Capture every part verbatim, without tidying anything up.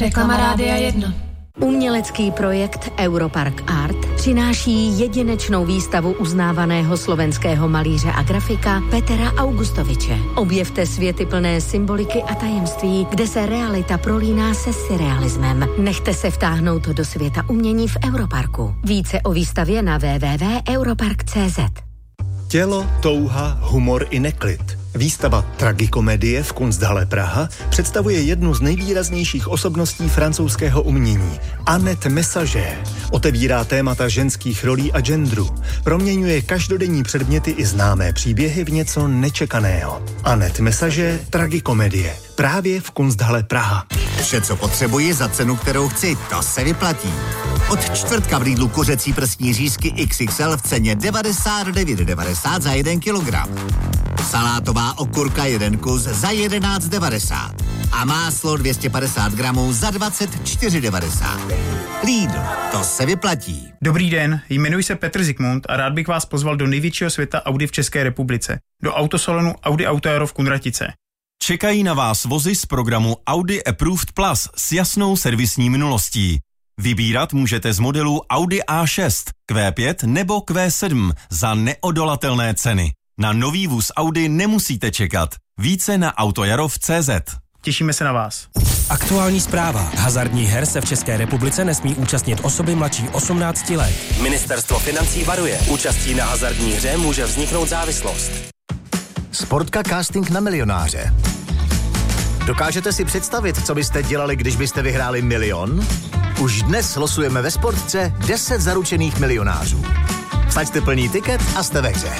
Reklama Rádia jedna. Umělecký projekt Europark Art přináší jedinečnou výstavu uznávaného slovenského malíře a grafika Petra Augustoviče. Objevte světy plné symboliky a tajemství, kde se realita prolíná se surrealismem. Nechte se vtáhnout do světa umění v Europarku. Více o výstavě na w w w tečka europark tečka c z. Tělo, touha, humor i neklid. Výstava Tragikomedie v Kunsthalle Praha představuje jednu z nejvýraznějších osobností francouzského umění. Annette Messager otevírá témata ženských rolí a genderu. Proměňuje každodenní předměty i známé příběhy v něco nečekaného. Annette Messager, Tragikomedie. Právě v Kunsthalle Praha. Vše, co potřebuji za cenu, kterou chci, to se vyplatí. Od čtvrtka v Lidlu kuřecí prsní řízky iks iks el v ceně devadesát devět devadesát za jeden kilogram. Salátová okurka jeden kus za jedenáct devadesát. A máslo dvě stě padesát gramů za dvacet čtyři devadesát. Lidl, to se vyplatí. Dobrý den, jmenuji se Petr Zikmund a rád bych vás pozval do největšího světa Audi v České republice. Do autosalonu Audi Auto Aero v Kunratice. Čekají na vás vozy z programu Audi Approved Plus s jasnou servisní minulostí. Vybírat můžete z modelů Audi A šest, Q pět nebo Q sedm za neodolatelné ceny. Na nový vůz Audi nemusíte čekat. Více na autojarov tečka cé zet. Těšíme se na vás. Aktuální zpráva. Hazardních her se v České republice nesmí účastnit osoby mladší osmnácti let. Ministerstvo financí varuje. Účastí na hazardní hře může vzniknout závislost. Sportka casting na milionáře. Dokážete si představit, co byste dělali, když byste vyhráli milion? Už dnes losujeme ve Sportce deset zaručených milionářů. Vsaďte plný tiket a jste ve hře.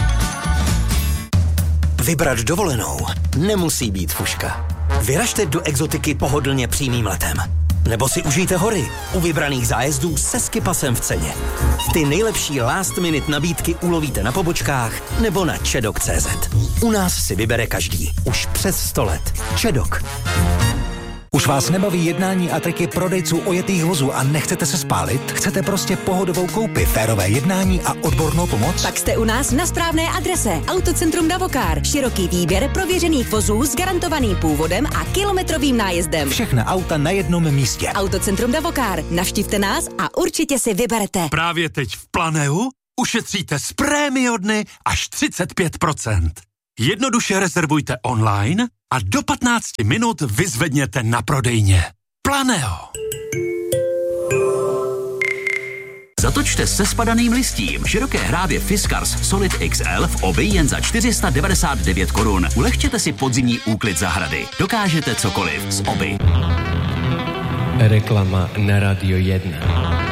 Vybrat dovolenou nemusí být fuška. Vyražte do exotiky pohodlně přímým letem. Nebo si užijte hory u vybraných zájezdů se skipasem v ceně. Ty nejlepší last minute nabídky ulovíte na pobočkách nebo na čedok tečka cé zet. U nás si vybere každý. Už přes sto let. Čedok. Už vás nebaví jednání a triky prodejců ojetých vozů a nechcete se spálit? Chcete prostě pohodovou koupi, férové jednání a odbornou pomoc? Tak jste u nás na správné adrese. Autocentrum Davokar. Široký výběr prověřených vozů s garantovaným původem a kilometrovým nájezdem. Všechna auta na jednom místě. Autocentrum Davokar. Navštivte nás a určitě si vyberete. Právě teď v Planeu ušetříte z prémio dny až třicet pět procent. Jednoduše rezervujte online a do patnácti minut vyzvedněte na prodejně. Planeo. Zatočte se spadaným listím. Široké hrábě Fiskars Solid iks el v obi jen za čtyři sta devadesát devět korun. Ulehčete si podzimní úklid zahrady. Dokážete cokoliv z obi. Reklama na Radio jedna.